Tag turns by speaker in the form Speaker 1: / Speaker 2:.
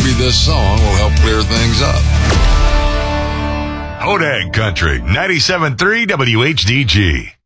Speaker 1: Maybe this song will help clear things up.
Speaker 2: Hodag Country, 97.3 WHDG.